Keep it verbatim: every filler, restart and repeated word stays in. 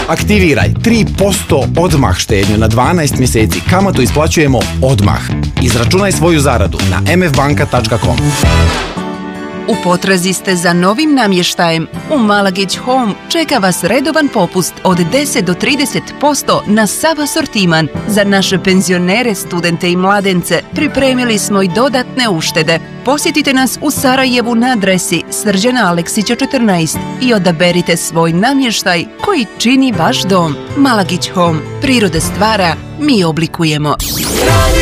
Aktiviraj tri posto odmah štednju na dvanaest mjeseci. Kamatu isplaćujemo odmah. Izračunaj svoju zaradu na m f banka tačka com. U potrazi ste za novim namještajem? U Malagić Home čeka vas redovan popust od deset do trideset posto na sav asortiman. Za naše penzionere, studente i mladence pripremili smo i dodatne uštede. Posjetite nas u Sarajevu na adresi Srđana Aleksića četrnaest i odaberite svoj namještaj koji čini vaš dom. Malagić Home. Priroda stvara, mi oblikujemo.